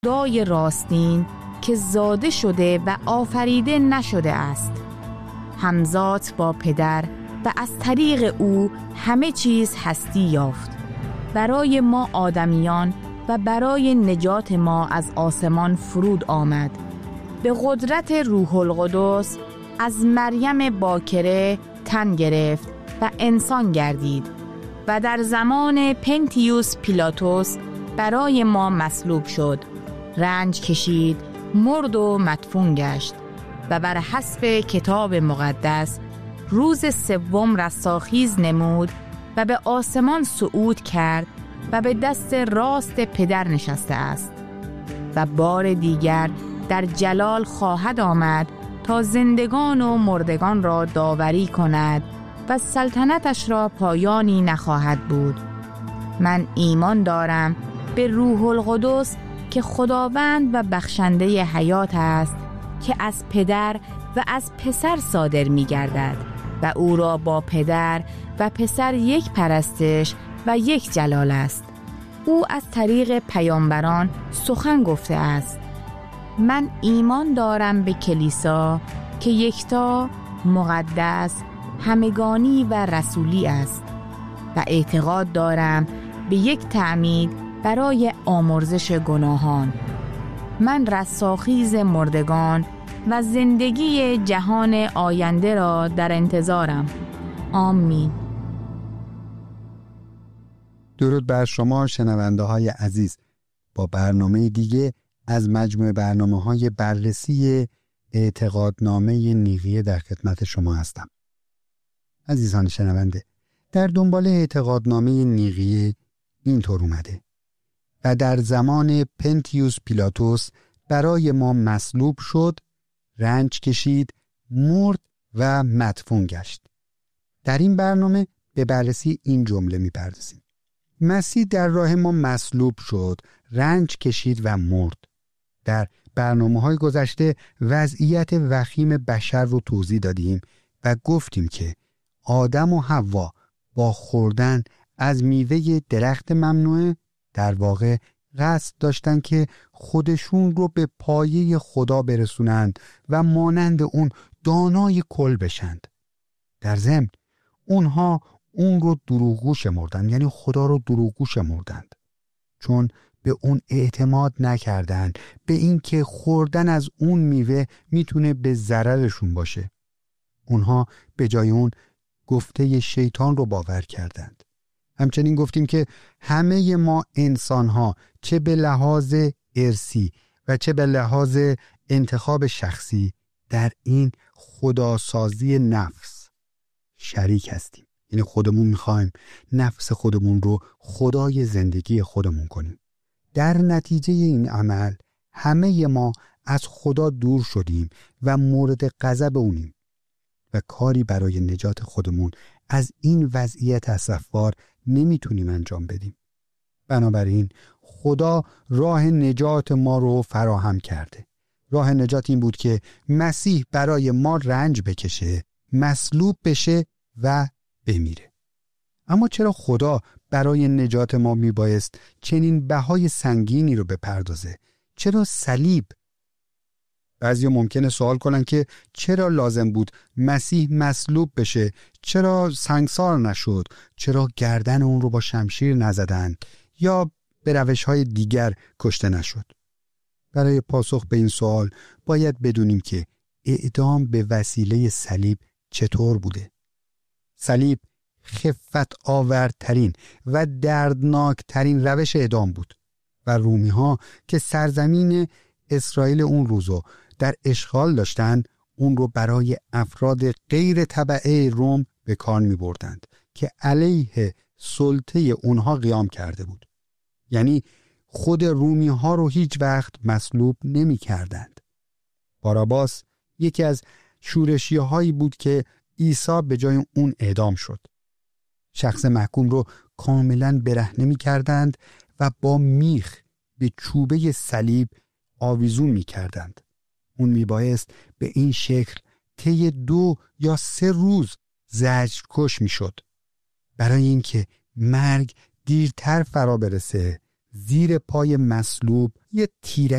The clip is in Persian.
خدای راستین که زاده شده و آفریده نشده است، همزاد با پدر و از طریق او همه چیز هستی یافت. برای ما آدمیان و برای نجات ما از آسمان فرود آمد. به قدرت روح القدس از مریم باکره تن گرفت و انسان گردید و در زمان پنتیوس پیلاتوس برای ما مصلوب شد، رنج کشید، مرد و مدفون گشت و بر حسب کتاب مقدس روز سوم رستاخیز نمود و به آسمان صعود کرد و به دست راست پدر نشسته است و بار دیگر در جلال خواهد آمد تا زندگان و مردگان را داوری کند و سلطنتش را پایانی نخواهد بود. من ایمان دارم به روح القدس که خداوند و بخشنده حیات است، که از پدر و از پسر صادر می گردد و او را با پدر و پسر یک پرستش و یک جلال است. او از طریق پیامبران سخن گفته است. من ایمان دارم به کلیسا که یکتا، مقدس، همگانی و رسولی است و اعتقاد دارم به یک تعمید برای آمرزش گناهان. من رستاخیز مردگان و زندگی جهان آینده را در انتظارم. آمین. درود بر شما شنونده های عزیز. با برنامه دیگه از مجموعه برنامه‌های بررسی اعتقادنامه نیقیه در خدمت شما هستم. عزیزان شنونده، در دنبال اعتقادنامه نیقیه اینطور اومده: و در زمان پنتیوس پیلاتوس برای ما مصلوب شد، رنج کشید، مرد و مدفون گشت. در این برنامه به بررسی این جمله می‌پردازیم: مسیح در راه ما مصلوب شد، رنج کشید و مرد. در برنامه‌های گذشته وضعیت وخیم بشر رو توضیح دادیم و گفتیم که آدم و حوا با خوردن از میوه درخت ممنوعه در واقع قصد داشتن که خودشون رو به پایه خدا برسونند و مانند اون دانای کل بشند. در ضمن اونها اون رو دروغگو شمردن، یعنی خدا رو دروغگو شمردند، چون به اون اعتماد نکردند به این که خوردن از اون میوه میتونه به ضررشون باشه. اونها به جای اون گفته شیطان رو باور کردند. همچنین گفتیم که همه ما انسان‌ها چه به لحاظ ارثی و چه به لحاظ انتخاب شخصی در این خداسازی نفس شریک هستیم. یعنی خودمون میخوایم نفس خودمون رو خدای زندگی خودمون کنیم. در نتیجه این عمل همه ما از خدا دور شدیم و مورد غضب اونیم و کاری برای نجات خودمون از این وضعیت اسفبار نمیتونیم انجام بدیم. بنابراین خدا راه نجات ما رو فراهم کرده. راه نجات این بود که مسیح برای ما رنج بکشه، مصلوب بشه و بمیره. اما چرا خدا برای نجات ما میبایست چنین بهای سنگینی رو بپردازه؟ چرا صلیب؟ بعضی ممکنه سوال کنن که چرا لازم بود مسیح مصلوب بشه؟ چرا سنگسار نشد؟ چرا گردن اون رو با شمشیر نزدن یا به روش‌های دیگر کشته نشد؟ برای پاسخ به این سوال باید بدونیم که اعدام به وسیله صلیب چطور بوده. صلیب خفت آورترین و دردناکترین روش اعدام بود و رومی ها که سرزمین اسرائیل اون روزو در اشغال داشتن، اون رو برای افراد غیر تبعه روم به کار می بردند که علیه سلطه اونها قیام کرده بود. یعنی خود رومی ها رو هیچ وقت مصلوب نمی کردند. باراباس یکی از شورشی هایی بود که عیسی به جای اون اعدام شد. شخص محکوم رو کاملا برهنه می کردند و با میخ به چوبه صلیب آویزون می کردند. اون می بایست به این شکل طی 2 یا 3 روز زجرکش می شد. برای اینکه مرگ دیرتر فرا برسه، زیر پای مصلوب یه تیرک